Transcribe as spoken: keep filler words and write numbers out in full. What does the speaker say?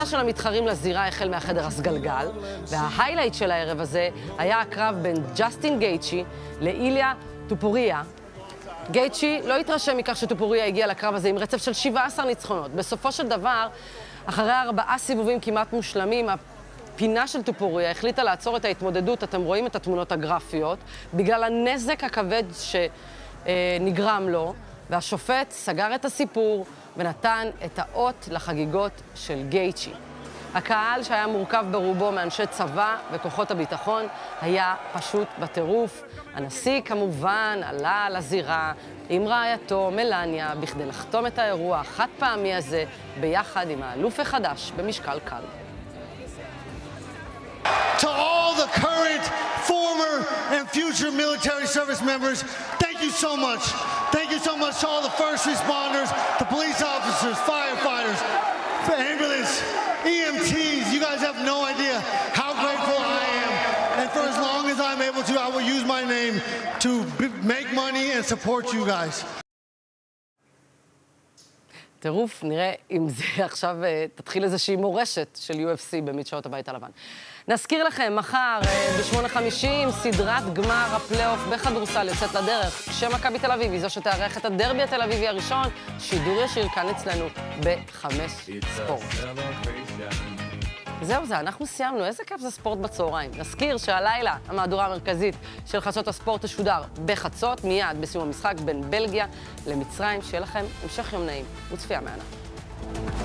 של המתחרים לזירה החל מהחדר הסגלגל, וההיילייט של הערב הזה היה הקרב בין ג'סטין גייצ'י לאיליה טופוריה. גייצ'י לא התרשם מכך שטופוריה הגיע לקרב הזה עם רצף של שבעה עשר ניצחונות. בסופו של דבר, אחרי ארבעה סיבובים כמעט מושלמים, הפינה של טופוריה החליטה לעצור את ההתמודדות, אתם רואים את התמונות הגרפיות, בגלל הנזק הכבד שנגרם לו, והשופט סגר את הסיפור ונתן את האות לחגיגות של גייצ'י. הקהל, שהיה מורכב ברובו מאנשי צבא וכוחות הביטחון, היה פשוט בטירוף. הנשיא כמובן עלה לזירה עם רעייתו מלניה בכדי לחתום את האירוע החד פעמי הזה ביחד עם האלוף החדש במשקל קל. To all the current, former, and future military service members, thank you so much. Thank you so much to all the first responders, the police officers, firefighters, ambulance, E M Ts. You guys have no idea how grateful I am. And for as long as I'm able to, I will use my name to make money and support you guys. טירוף, נראה אם זה עכשיו תתחיל איזושהי מורשת של יו אף סי במדשאות הבית הלבן. נזכיר לכם, מחר ב-שמונה חמישים סדרת גמר הפלייאוף בכדורסל יוצאת לדרך, כשמכבי תל אביב היא זו שתארח את הדרבי התל אביבי הראשון, שידור ישיר כאן אצלנו בחמש ספורט. זהו זה, אנחנו סיימנו, איזה כיף זה ספורט בצהריים. נזכיר שהלילה המהדורה המרכזית של חדשות הספורט תשודר בחצות, מיד בסיום המשחק בין בלגיה למצרים. שיהיה לכם המשך יום נעים וצפייה מהנה.